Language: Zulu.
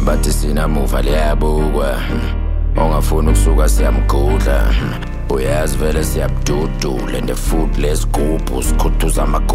bathi sinamuva liyabukwa ongafuni ukusuka siyamgudla uyazi vele siyabududula and the food lesigubhu sikhuthuza amagubu